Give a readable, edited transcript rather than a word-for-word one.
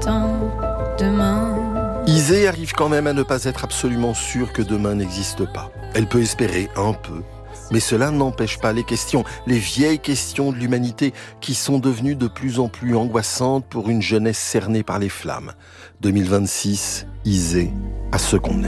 t'attends demain. Isée arrive quand même à ne pas être absolument sûre que demain n'existe pas. Elle peut espérer un peu, mais cela n'empêche pas les questions, les vieilles questions de l'humanité qui sont devenues de plus en plus angoissantes pour une jeunesse cernée par les flammes. 2026, Isée, à ce qu'on aime.